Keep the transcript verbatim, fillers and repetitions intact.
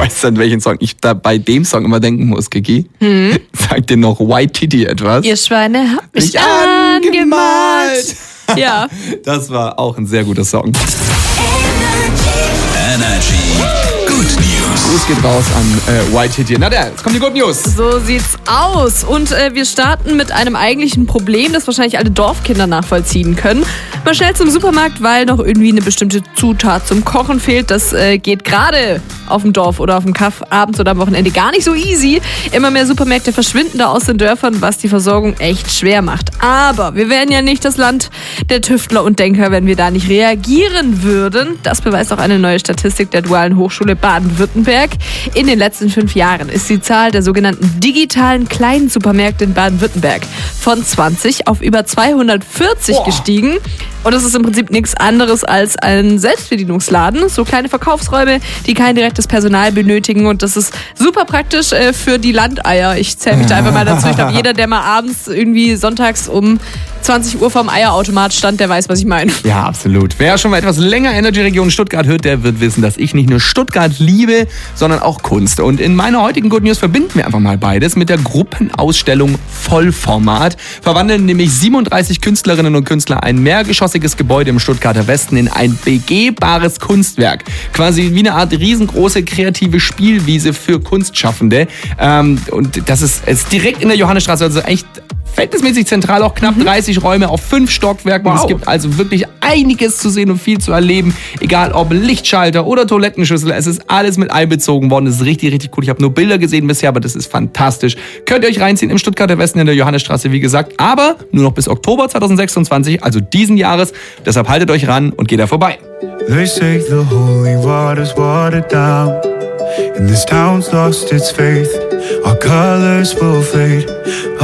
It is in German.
weißt du, an welchen Song ich da bei dem Song immer denken muss, Kiki? Hm? Sagt dir noch White Titty etwas? Ihr Schweine habt mich Mich angemalt. Ja. Das war auch ein sehr guter Song. Energy. Good News. Gruß geht raus an äh, White Titty. Na der, jetzt kommt die Good News. So sieht's aus. Und äh, wir starten mit einem eigentlichen Problem, das wahrscheinlich alle Dorfkinder nachvollziehen können. Mal schnell zum Supermarkt, weil noch irgendwie eine bestimmte Zutat zum Kochen fehlt. Das äh, geht gerade auf dem Dorf oder auf dem Kaff abends oder am Wochenende gar nicht so easy. Immer mehr Supermärkte verschwinden da aus den Dörfern, was die Versorgung echt schwer macht. Aber wir wären ja nicht das Land der Tüftler und Denker, wenn wir da nicht reagieren würden. Das beweist auch eine neue Statistik der Dualen Hochschule Baden-Württemberg. In den letzten fünf Jahren ist die Zahl der sogenannten digitalen kleinen Supermärkte in Baden-Württemberg von zwanzig auf über zweihundertvierzig Boah. gestiegen. Und das ist im Prinzip nichts anderes als ein Selbstbedienungsladen. So kleine Verkaufsräume, die kein direktes Personal benötigen. Und das ist super praktisch äh, für die Landeier. Ich zähle mich da einfach mal dazu. Ich glaube, jeder, der mal abends irgendwie sonntags um zwanzig Uhr vorm Eierautomat stand, der weiß, was ich meine. Ja, absolut. Wer schon mal etwas länger Energy Region Stuttgart hört, der wird wissen, dass ich nicht nur Stuttgart liebe, sondern auch Kunst. Und in meiner heutigen Good News verbinden wir einfach mal beides mit der Gruppenausstellung Vollformat. Verwandeln nämlich siebenunddreißig Künstlerinnen und Künstler ein mehrgeschossiges Gebäude im Stuttgarter Westen in ein begehbares Kunstwerk. Quasi wie eine Art riesengroße kreative Spielwiese für Kunstschaffende. Ähm, und das ist, ist direkt in der Johannesstraße, also echt verhältnismäßig zentral, auch knapp dreißig Räume auf fünf Stockwerken. Wow. Es gibt also wirklich einiges zu sehen und viel zu erleben. Egal ob Lichtschalter oder Toilettenschüssel, es ist alles mit einbezogen worden. Das ist richtig, richtig cool. Ich habe nur Bilder gesehen bisher, aber das ist fantastisch. Könnt ihr euch reinziehen im Stuttgarter Westen in der Johannesstraße, wie gesagt. Aber nur noch bis Oktober zweitausendsechsundzwanzig, also diesen Jahres. Deshalb haltet euch ran und geht da vorbei. They say the holy water's watered down, and this town's lost its faith. Our colors will fade.